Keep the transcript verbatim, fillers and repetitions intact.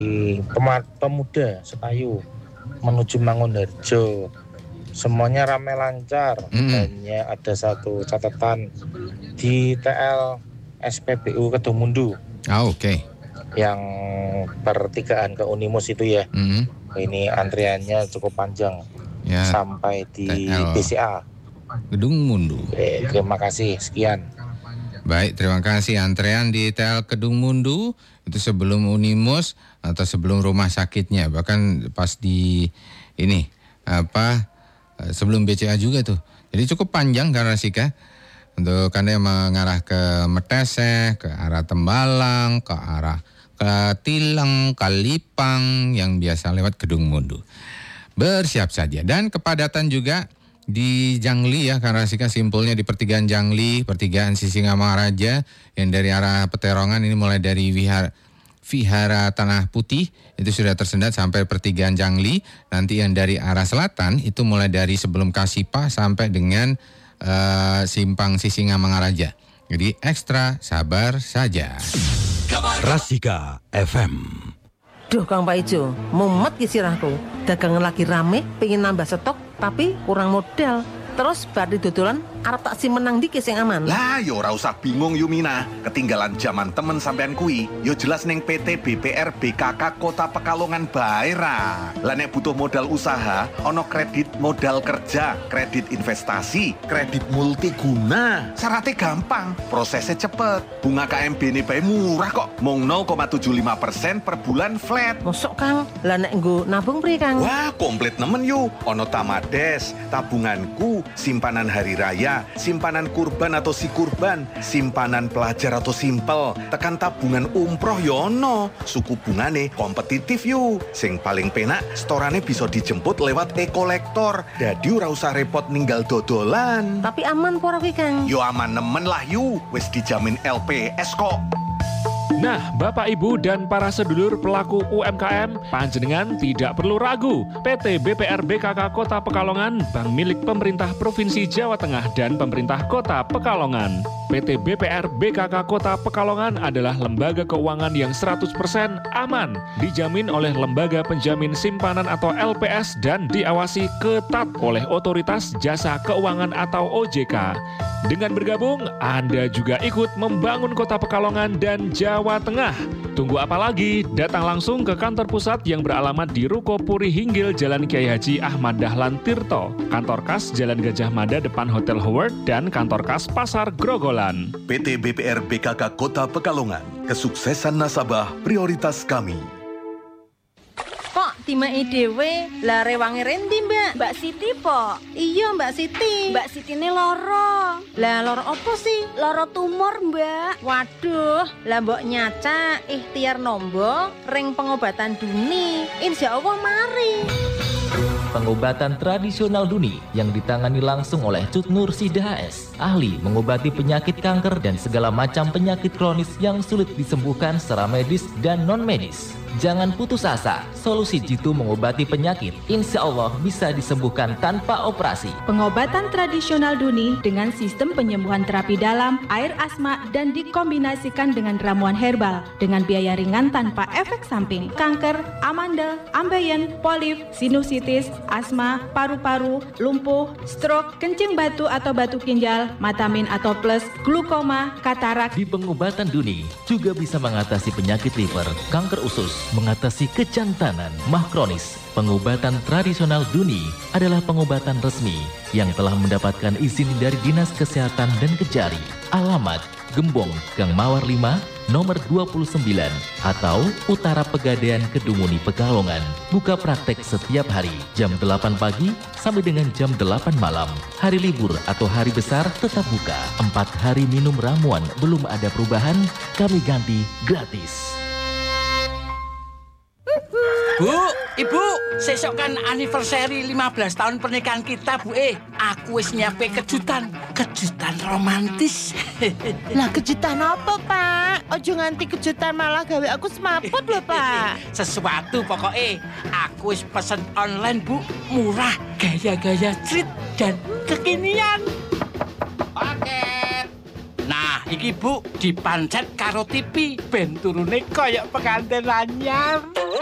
Pema- pemuda Setayu menuju Mangunharjo. Semuanya ramai lancar. Mm. Hanya ada satu catatan di T L S P B U Kedungmundu Ah, oke. Okay. yang pertigaan ke Unimus itu ya. Mm. Ini antriannya cukup panjang Ya, sampai di T L B C A Kedungmundu. Eh, terima kasih, sekian. Baik, terima kasih. Antrean di T L Kedungmundu itu sebelum Unimus atau sebelum rumah sakitnya, bahkan pas di ini apa sebelum B C A juga tuh. Jadi cukup panjang karena Sika untuk Anda yang mengarah ke Meteseh, ke arah Tembalang, ke arah ke Tilang, Kalipang yang biasa lewat Kedungmundu. Bersiap saja. Dan kepadatan juga di Jangli ya, karena Sika simpulnya di pertigaan Jangli, pertigaan Sisingamangaraja yang dari arah Peterongan ini mulai dari Wihara Vihara Tanah Putih itu sudah tersendat sampai pertigaan Jangli. Nanti yang dari arah selatan itu mulai dari sebelum Kasipa sampai dengan uh, simpang Sisingamangaraja. Jadi ekstra sabar saja. Rasika F M. Duh Kang Pak Ijo, mumet ki sirahku. Dagangan lagi rame, pengen nambah stok, tapi kurang modal. Terus bari dodolan arep tak simenang dikit sing aman. Lah yo ora usah bingung Yumina, ketinggalan zaman temen sampean kui. Yo jelas ning P T B P R B K K Kota Pekalongan bae ra. Lah nek butuh modal usaha, ono kredit modal kerja, kredit investasi, kredit multiguna. Syaratnya gampang, prosesnya cepet. Bunga K M B ini bae murah kok, mung nol koma tujuh lima persen per bulan flat. Mosok Kang, lah nek nggo nabung pri Kang? Wah, komplit nemen yuk. Ono Tamades, tabunganku, simpanan hari raya, simpanan kurban atau si kurban, simpanan pelajar atau simpel, tekan tabungan umroh yono, suku bungane kompetitif yuk. Sing paling penak, storane bisa dijemput lewat e-kolektor, dadi ora usah repot ninggal dodolan. Tapi aman pora kuwi Kang? Yo aman nemen lah yuk, wis dijamin L P S kok. Nah, Bapak Ibu dan para sedulur pelaku U M K M, panjenengan tidak perlu ragu. P T B P R B K K Kota Pekalongan, bank milik pemerintah Provinsi Jawa Tengah dan pemerintah Kota Pekalongan. P T B P R B K K Kota Pekalongan adalah lembaga keuangan yang seratus persen aman, dijamin oleh Lembaga Penjamin Simpanan atau L P S dan diawasi ketat oleh Otoritas Jasa Keuangan atau O J K. Dengan bergabung, Anda juga ikut membangun Kota Pekalongan dan Jawa Tengah. Tunggu apa lagi? Datang langsung ke kantor pusat yang beralamat di Ruko Puri Hinggil, Jalan Kiai Haji Ahmad Dahlan Tirto, kantor kas Jalan Gajah Mada depan Hotel Howard, dan kantor kas Pasar Grogolan. P T B P R B K K Kota Pekalongan, kesuksesan nasabah prioritas kami. Kok timake dhewe lah rewange rendi Mbak? Mbak Siti po. Iya Mbak Siti. Mbak Siti ini loro. Lah loro apa sih? Loro tumor Mbak. Waduh, lah mbok nyaca ikhtiar nombo ring pengobatan Duni. Insya Allah mari. Pengobatan tradisional Duni yang ditangani langsung oleh Cut Nur Sida H S, ahli mengobati penyakit kanker dan segala macam penyakit kronis yang sulit disembuhkan secara medis dan non-medis. Jangan putus asa, solusi jitu mengobati penyakit insya Allah bisa disembuhkan tanpa operasi. Pengobatan tradisional Duni dengan sistem penyembuhan terapi dalam, air asma, dan dikombinasikan dengan ramuan herbal dengan biaya ringan tanpa efek samping. Kanker, amandel, ambeien, polip, sinusitis, asma, paru-paru, lumpuh, stroke, kencing batu atau batu ginjal, matamin atau plus, glukoma, katarak. Di pengobatan Duni juga bisa mengatasi penyakit liver, kanker usus, mengatasi kejantanan, mah kronis. Pengobatan tradisional Duni adalah pengobatan resmi yang telah mendapatkan izin dari Dinas Kesehatan dan Kejari. Alamat Gembong, Gang Mawar lima, nomor dua puluh sembilan, atau Utara Pegadaian Kedungmuni Pekalongan. Buka praktek setiap hari, jam delapan pagi sampai dengan jam delapan malam. Hari libur atau hari besar tetap buka. Empat hari minum ramuan, belum ada perubahan, kami ganti gratis. Bu, Ibu, sesok kan anniversary lima belas tahun pernikahan kita, Bu. Eh, aku wis nyiapke kejutan, kejutan romantis. Lah kejutan apa, Pak? Ojo nganti kejutan malah gawe aku semaput lho, Pak. Sesuatu pokoknya, aku wis pesen online, Bu. Murah, gaya-gaya street dan kekinian. Paket. Nah, Iki Bu dipancet karo T V ben turune koyok pengantin anyar.